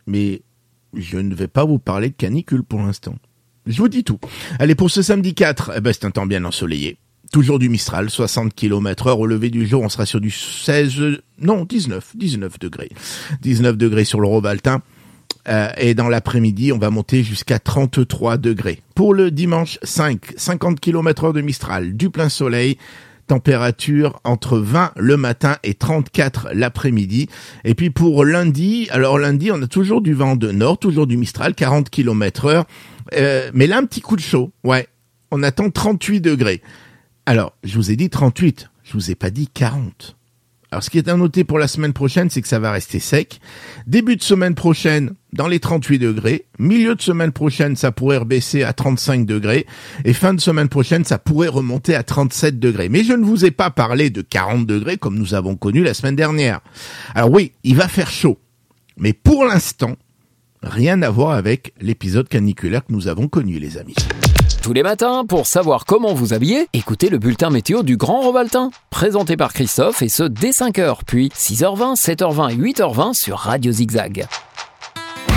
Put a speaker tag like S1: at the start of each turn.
S1: Mais je ne vais pas vous parler de canicule pour l'instant. Je vous dis tout. Allez, pour ce samedi 4, c'est un temps bien ensoleillé. Toujours du Mistral, 60 km/h. Au lever du jour, on sera sur du 19 degrés. 19 degrés sur le Robaltin. Et dans l'après-midi, on va monter jusqu'à 33 degrés. Pour le dimanche 5, 50 km/h de Mistral, du plein soleil, température entre 20 le matin et 34 l'après-midi. Et puis pour lundi, on a toujours du vent de nord, toujours du Mistral, 40 km/h. Mais là, un petit coup de chaud. Ouais, on attend 38 degrés. Alors, je vous ai dit 38, je vous ai pas dit 40. Alors, ce qui est à noter pour la semaine prochaine, c'est que ça va rester sec. Début de semaine prochaine, dans les 38 degrés. Milieu de semaine prochaine, ça pourrait rebaisser à 35 degrés. Et fin de semaine prochaine, ça pourrait remonter à 37 degrés. Mais je ne vous ai pas parlé de 40 degrés comme nous avons connu la semaine dernière. Alors oui, il va faire chaud. Mais pour l'instant, rien à voir avec l'épisode caniculaire que nous avons connu, les amis.
S2: Tous les matins, pour savoir comment vous habiller, écoutez le bulletin météo du Grand Robaltin. Présenté par Christophe, et ce dès 5h, puis 6h20, 7h20 et 8h20 sur Radio Zigzag.